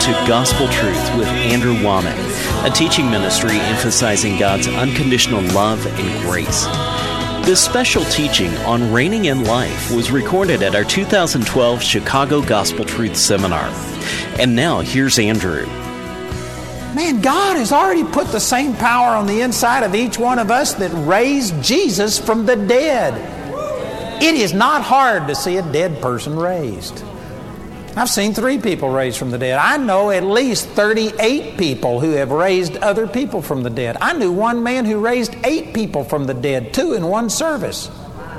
to Gospel Truth with Andrew Womack, a teaching ministry emphasizing God's unconditional love and grace. This special teaching on reigning in life was recorded at our 2012 Chicago Gospel Truth Seminar. And now, here's Andrew. Man, God has already put the same power on the inside of each one of us that raised Jesus from the dead. It is not hard to see a dead person raised. I've seen 3 people raised from the dead. I know at least 38 people who have raised other people from the dead. I knew one man who raised 8 people from the dead, 2 in one service.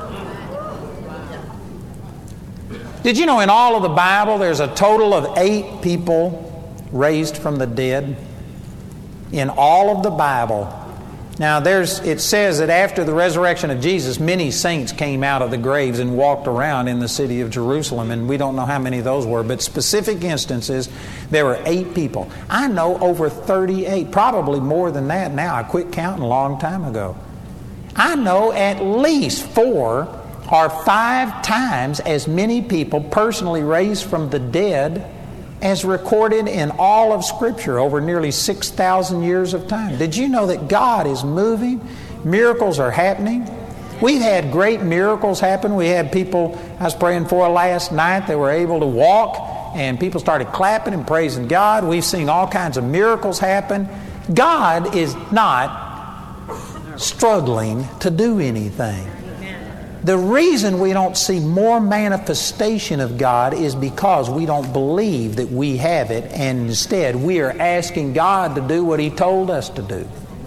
Did you know in all of the Bible there's a total of 8 people raised from the dead? In all of the Bible. Now it says that after the resurrection of Jesus, many saints came out of the graves and walked around in the city of Jerusalem, and we don't know how many of those were, but specific instances, there were 8 people. I know over 38, probably more than that now. I quit counting a long time ago. I know at least 4 or 5 times as many people personally raised from the dead as recorded in all of Scripture over nearly 6,000 years of time. Did you know that God is moving? Miracles are happening. We've had great miracles happen. We had people I was praying for last night that were able to walk, and people started clapping and praising God. We've seen all kinds of miracles happen. God is not struggling to do anything. The reason we don't see more manifestation of God is because we don't believe that we have it, and instead we are asking God to do what He told us to do.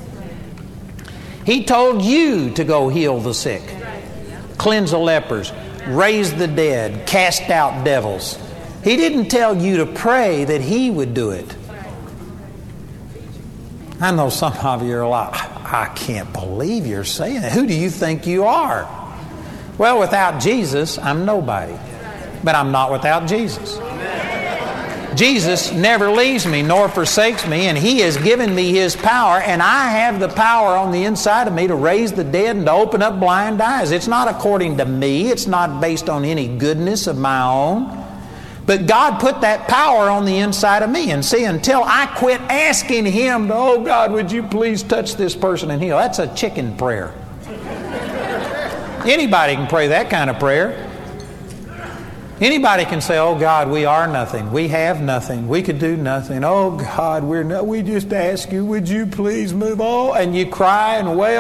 He told you to go heal the sick, cleanse the lepers, raise the dead, cast out devils. He didn't tell you to pray that He would do it. I know some of you are like, I can't believe you're saying that. Who do you think you are? Well, without Jesus, I'm nobody. But I'm not without Jesus. Jesus never leaves me nor forsakes me, and He has given me His power, and I have the power on the inside of me to raise the dead and to open up blind eyes. It's not according to me. It's not based on any goodness of my own. But God put that power on the inside of me. And see, until I quit asking Him, oh God, would you please touch this person and heal? That's a chicken prayer. Anybody can pray that kind of prayer. Anybody can say, oh God, we are nothing. We have nothing. We could do nothing. Oh God, we just ask you, would you please move on? And you cry and wail.